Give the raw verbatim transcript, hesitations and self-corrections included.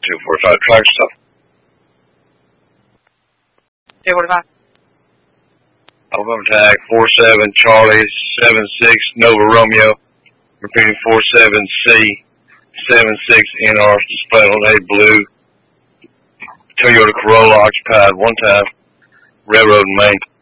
two forty-five tractor stop. two forty-five. Alabama tag four seven Charlie seven six Nova Romeo. Repeating four seven C seven six N R displayed on a blue Toyota Corolla occupied one time. Railroad in Maine.